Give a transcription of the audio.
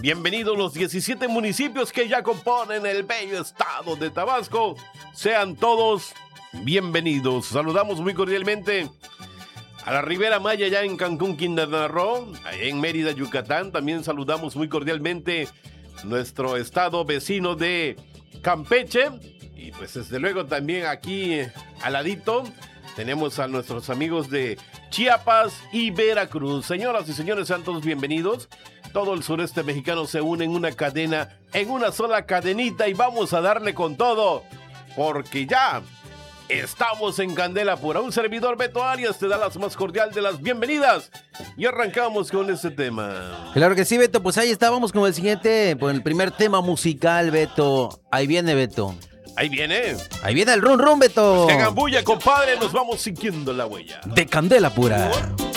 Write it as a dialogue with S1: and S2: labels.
S1: Bienvenidos los 17 municipios que ya componen el bello estado de Tabasco. Sean todos bienvenidos. Saludamos muy cordialmente a la Ribera Maya, ya en Cancún, Quintana Roo, en Mérida, Yucatán. También saludamos muy cordialmente nuestro estado vecino de Campeche. Y pues desde luego también aquí al ladito tenemos a nuestros amigos de Chiapas y Veracruz. Señoras y señores, sean todos bienvenidos. Todo el sureste mexicano se une en una cadena, en una sola cadenita, y vamos a darle con todo, porque ya estamos en candela pura. Un servidor, Beto Arias, te da las más cordial de las bienvenidas y arrancamos con este tema.
S2: Claro que sí, Beto, pues ahí estábamos con el siguiente, pues el primer tema musical, Beto. Ahí viene, Beto.
S1: Ahí viene.
S2: Ahí viene el rum rum, Beto.
S1: Pues que hagan bulla, compadre, nos vamos siguiendo la huella.
S2: De candela pura.